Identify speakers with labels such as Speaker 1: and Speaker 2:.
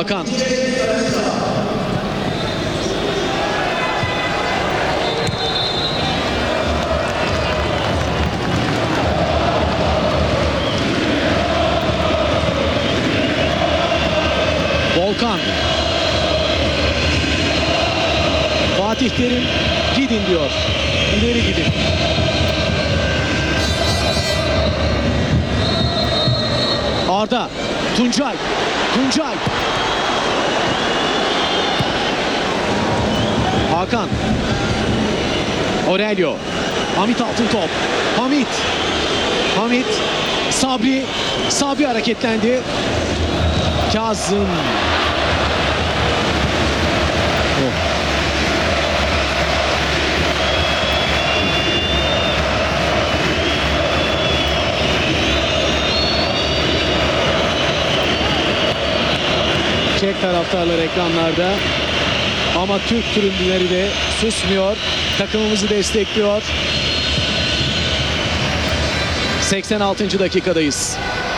Speaker 1: Hakan. Volkan. Fatih Terim gidin diyor. İleri gidin. Arda. Tuncay. Tuncay. Hakan. Aurelio. Hamit Altıntop. Hamit. Hamit. Sabri. Sabri hareketlendi. Kazım. Çek taraftarlar ekranlarda. Ama Türk tribünleri de susmuyor. Takımımızı destekliyor. 86. dakikadayız.